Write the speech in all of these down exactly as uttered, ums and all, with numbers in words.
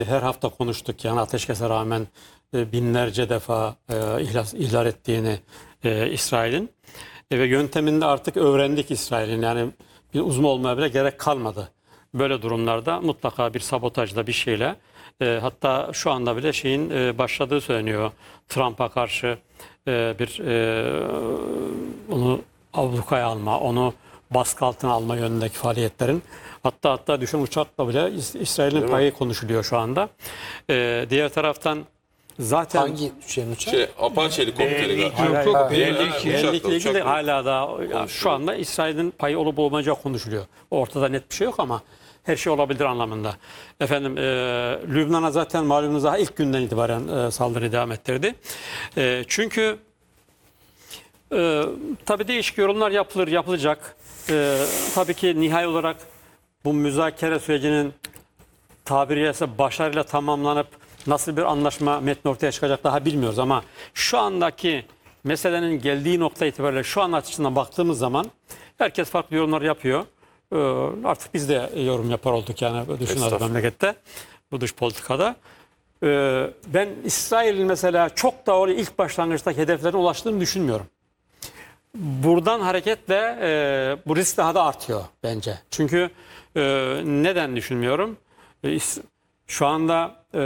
Her hafta konuştuk yani ateşkese rağmen e, binlerce defa e, ihlal, ihlal ettiğini e, İsrail'in e, ve yönteminde artık öğrendik İsrail'in, yani bir uzman olmaya bile gerek kalmadı. Böyle durumlarda mutlaka bir sabotajla bir şeyle e, hatta şu anda bile şeyin e, başladığı söyleniyor. Trump'a karşı e, bir e, onu ablukaya alma, onu baskı altına alma yönündeki faaliyetlerin, hatta hatta düşen uçakla bile İs- İsrail'in payı konuşuluyor şu anda. Ee, diğer taraftan zaten Hangi düşen uçak? Şey, Apache helikopteri galiba. Hayır, hayır, Ha, belli ha, ki- uçakla, belli ki ilgili uçakla hala da ya şu anda İsrail'in payı olup olmayacağı konuşuluyor. Ortada net bir şey yok ama her şey olabilir anlamında. Efendim e, Lübnan'a zaten malumunuz daha ilk günden itibaren e, saldırı devam ettirdi. E, çünkü e, tabii değişik yorumlar yapılır, yapılacak. E, tabii ki nihai olarak bu müzakere sürecinin tabiri caizse başarıyla tamamlanıp nasıl bir anlaşma metni ortaya çıkacak daha bilmiyoruz ama şu andaki meselenin geldiği nokta itibariyle şu an açısından baktığımız zaman herkes farklı yorumlar yapıyor. Ee, artık biz de yorum yapar olduk yani düşünüyoruz memlekette bu dış politikada. Ee, ben İsrail'in mesela çok da oraya ilk başlangıçtaki hedeflerine ulaştığını düşünmüyorum. Buradan hareketle e, bu risk daha da artıyor bence. Çünkü e, neden düşünmüyorum? E, şu anda e,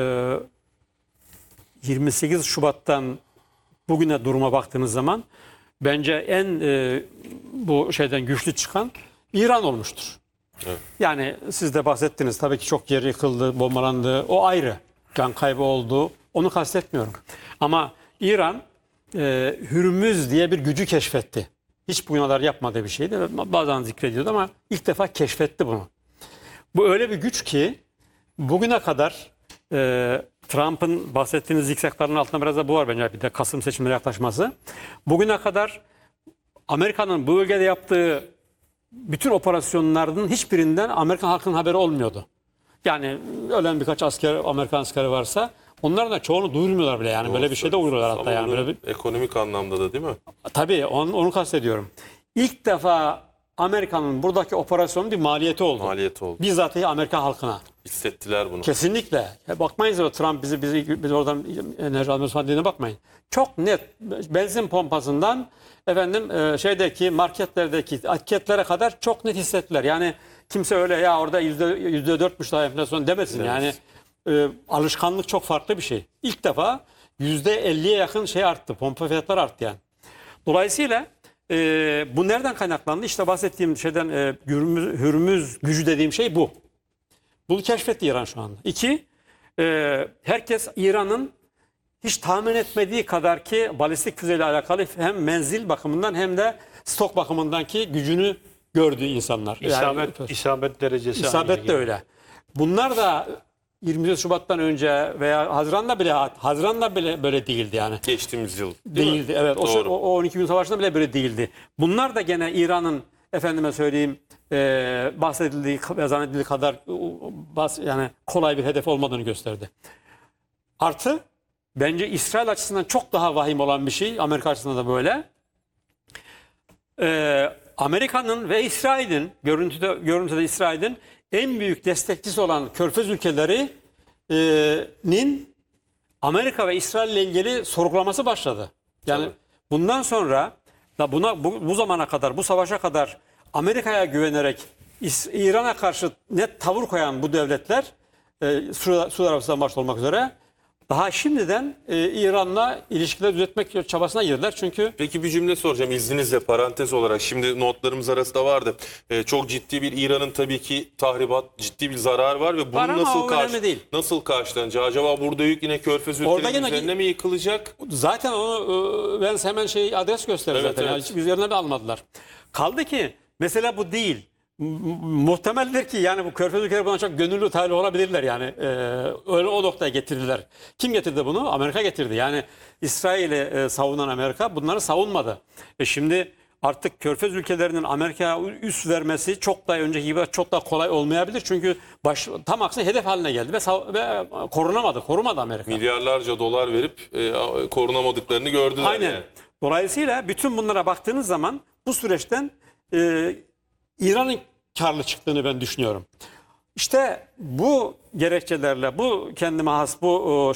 yirmi sekiz Şubat'tan bugüne duruma baktığınız zaman bence en e, bu şeyden güçlü çıkan İran olmuştur. Evet. Yani siz de bahsettiniz, tabii ki çok yer yıkıldı, bombalandı, o ayrı. Can kaybı oldu, onu kastetmiyorum. Ama İran e, Hürmüz diye bir gücü keşfetti. Hiç bugüne kadar yapmadığı bir şeydi. Bazen zikrediyordu ama ilk defa keşfetti bunu. Bu öyle bir güç ki bugüne kadar e, Trump'ın bahsettiğiniz zikzakların altında biraz da bu var bence, bir de Kasım seçimleri yaklaşması. Bugüne kadar Amerika'nın bu bölgede yaptığı bütün operasyonlarının hiçbirinden Amerikan halkının haberi olmuyordu. Yani ölen birkaç asker, Amerikan askeri varsa onların da çoğunu duyurmuyorlar bile, yani böyle bir şey de uyuruyorlar hatta. Ama Yani bunun böyle bir, ekonomik anlamda da değil mi? tabii onu, onu kastediyorum. İlk defa Amerika'nın buradaki operasyonun bir maliyeti oldu. Maliyeti oldu. Bizzatihi Amerika halkına. Hissettiler bunu. Kesinlikle. Ya bakmayın o Trump bizi bizi biz oradan enerji almıyoruz falan dediğine bakmayın. Çok net benzin pompasından efendim e, şeydeki marketlerdeki etiketlere kadar çok net hissettiler. Yani kimse öyle ya orada yüzde yüzde dörtmüş daha enflasyon demesin. Evet. Yani e, alışkanlık çok farklı bir şey. İlk defa yüzde elliye yakın şey arttı. Pompa fiyatları arttı yani. Dolayısıyla e, bu nereden kaynaklandı? İşte bahsettiğim şeyden e, Hürmüz, Hürmüz gücü dediğim şey bu. Bunu keşfetti İran şu anda. İki, e, herkes İran'ın hiç tahmin etmediği kadar ki balistik füzeyle alakalı hem menzil bakımından hem de stok bakımından ki gücünü gördüğü insanlar. İsabet, yani, isabet derecesi. isabet de öyle. Bunlar da yirmi beş Şubat'tan önce veya Haziran'da bile Haziran'da bile böyle değildi yani. Geçtiğimiz yıl değil Değildi. mi? Evet. O, Doğru. o on iki gün savaşında bile böyle değildi. Bunlar da gene İran'ın efendime söyleyeyim e, bahsedildiği ve zannedildiği kadar e, bas, yani kolay bir hedef olmadığını gösterdi. Artı bence İsrail açısından çok daha vahim olan bir şey, Amerika açısından da böyle. E, Amerika'nın ve İsrail'in görüntüde görüntüde İsrail'in en büyük destekçisi olan Körfez ülkelerinin Amerika ve İsrail ile ilgili sorgulaması başladı. Yani Tabii. bundan sonra da buna bu, bu zamana kadar, bu savaşa kadar Amerika'ya güvenerek İs- İran'a karşı net tavır koyan bu devletler, e, Suudi Suudi Arabistan başta olmak üzere, daha şimdiden e, İran'la ilişkiler düzeltmek çabasına girdiler. Çünkü Peki bir cümle soracağım izninizle, parantez olarak. Şimdi notlarımız arasında vardı. Ee, çok ciddi bir İran'ın tabii ki tahribat, ciddi bir zarar var ve bunu Var ama nasıl o önemli karşı değil. nasıl karşılanacak? Acaba burada yük yine Körfez Orada ülkelerinin yine- üzerine mi yıkılacak? zaten onu e, ben hemen şey adres gösterdim Evet, zaten. evet. Yani hiç üzerine de almadılar. Kaldı ki mesele bu değil. M- Muhtemeldir ki yani bu Körfez ülkeleri buna çok gönüllü talip olabilirler yani. Ee, öyle o noktaya getirdiler. Kim getirdi bunu? Amerika getirdi. Yani İsrail'i e, savunan Amerika bunları savunmadı. E şimdi artık Körfez ülkelerinin Amerika'ya üst vermesi çok daha önceki gibi çok daha kolay olmayabilir. Çünkü baş, tam aksine hedef haline geldi ve, sav- ve korunamadı. Korumadı Amerika. Milyarlarca dolar verip e, korunamadıklarını gördüler. Aynen. Yani. Dolayısıyla bütün bunlara baktığınız zaman bu süreçten e, İran'ın karlı çıktığını ben düşünüyorum. İşte bu gerekçelerle, bu kendime has bu